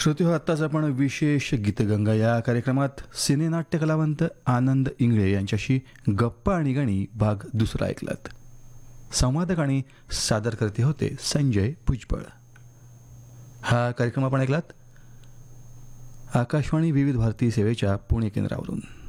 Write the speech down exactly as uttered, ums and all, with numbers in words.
श्रोते हो, आत्ताच आपण विशेष गीतगंगा या कार्यक्रमात सिनेनाट्य कलावंत आनंद इंगळे यांच्याशी गप्पा आणि गाणी भाग दुसरा ऐकलात. संवादक आणि सादरकर्ते होते संजय भुजबळ. हा कार्यक्रम आपण ऐकलात आकाशवाणी विविध भारती सेवेच्या पुणे केंद्रावरून.